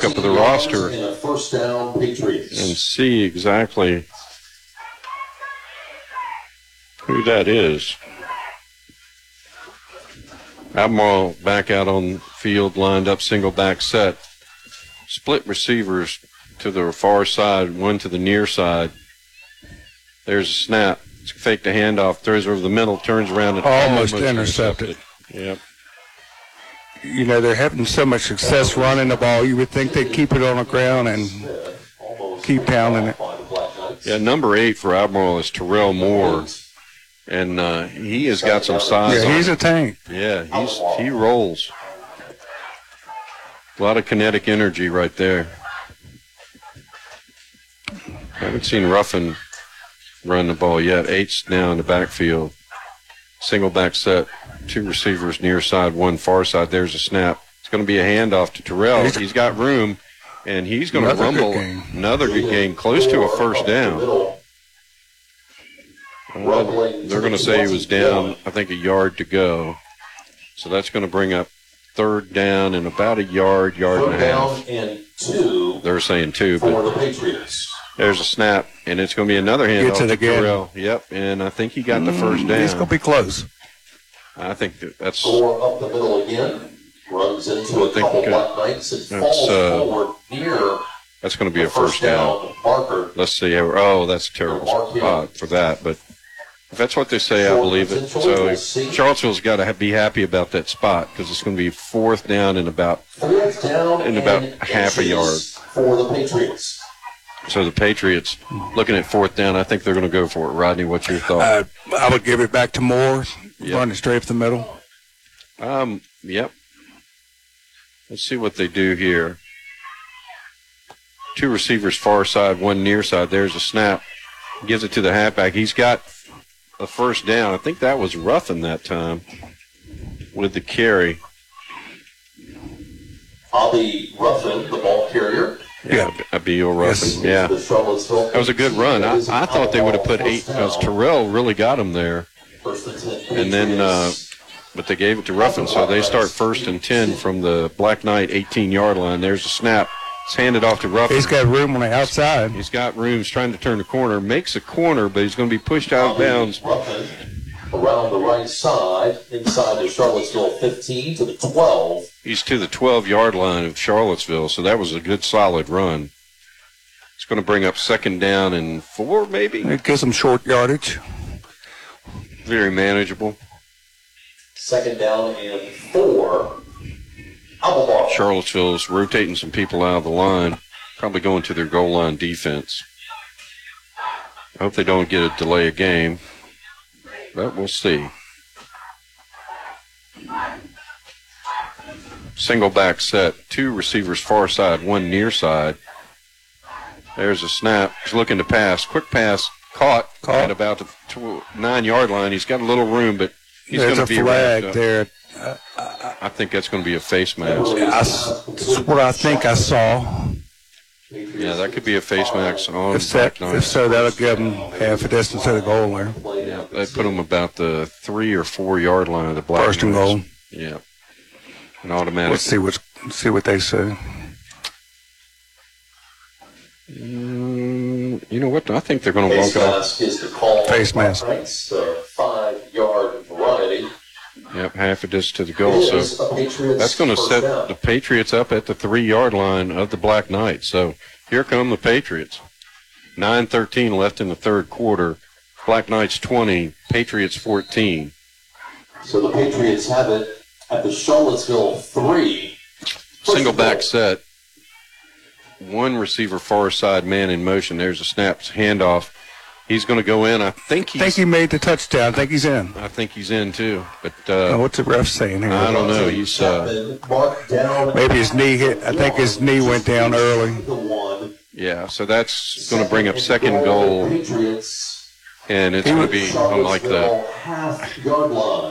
of the roster and a first down, Patriots. and see exactly who that is. Albemarle back out on field, lined up, single back set. Split receivers to the far side, one to the near side. There's a snap. Fake the handoff, throws over the middle, turns around and almost intercepted. Yep. You know, they're having so much success running the ball, you would think they'd keep it on the ground and keep pounding it. Yeah, number 8 for Albemarle is Terrell Moore, and he has got some size. Yeah, he's a tank. Yeah, he rolls. A lot of kinetic energy right there. Haven't seen Ruffin run the ball yet. 8's now in the backfield. Single back set, 2 receivers near side, 1 far side. There's a snap. It's going to be a handoff to Terrell. He's got room, and he's going to rumble. Another good game, close to a first down. They're going to say he was down, I think, a yard to go. So that's going to bring up third down and about a yard and a half. And 2. They're saying 2, for but the Patriots. there's a snap, and it's going to be another handoff to Terrell. Yep, and I think he got the first down. He's going to be close. I think that's... Score up the middle again. Runs into a couple Black Knights and falls forward near. That's going to be a first down. Marker. Let's see. Oh, that's a terrible spot for that, but if that's what they say, I believe it. So Charlottesville's got to be happy about that spot because it's going to be fourth down in about half a yard for the Patriots. So the Patriots, looking at fourth down, I think they're going to go for it. Rodney, what's your thought? I would give it back to Moore, running straight up the middle. Yep. Let's see what they do here. 2 receivers far side, 1 near side. There's a snap. Gives it to the halfback. He's got a first down. I think that was Ruffin that time with the carry. Bobby Ruffin, the ball carrier. Yeah, Abiel Ruffin. Yeah. That was a good run. I thought they would have put 8 because Terrell really got him there. And then, but they gave it to Ruffin, so they start 1st and 10 from the Black Knight 18-yard line. There's a snap. It's handed off to Ruffin. He's got room on the outside. He's got room. He's trying to turn the corner. Makes a corner, but he's going to be pushed out of bounds. Ruffin around the right side, inside the Charlottesville 15 to the 12. He's to the 12-yard line of Charlottesville, so that was a good, solid run. It's going to bring up 2nd down and 4, maybe. It gives them short yardage. Very manageable. 2nd down and 4. Albemarle. Charlottesville's rotating some people out of the line, probably going to their goal line defense. I hope they don't get a delay of game, but we'll see. Single back set, 2 receivers far side, 1 near side. There's a snap. He's looking to pass. Quick pass, caught. At about the 9-yard line. He's got a little room, but he's going to be flag there. I think that's going to be a face mask. That's what I think I saw. Yeah, that could be a face mask on. If so, that'll give them half a distance to the goal there. Yeah, they put them about the 3 or 4 yard line of the Black First and goal. Yeah, an automatic. Let's see what they say. You know what? I think they're going to walk it off. Face mask. 5-yard variety. Yep, half a distance to the goal. So that's going to set the Patriots up at the 3-yard line of the Black Knights. So here come the Patriots. 9:13 left in the third quarter. Black Knights 20, Patriots 14. So the Patriots have it at the Charlottesville 3. Single back set. 1 receiver far side, man in motion. There's a snap, handoff. He's going to go in. I think he made the touchdown. I think he's in. I think he's in too. But what's the ref saying here? I don't know. He's maybe his knee hit. I think his knee went down early. Yeah, so that's going to bring up 2nd goal, and it's going to be like the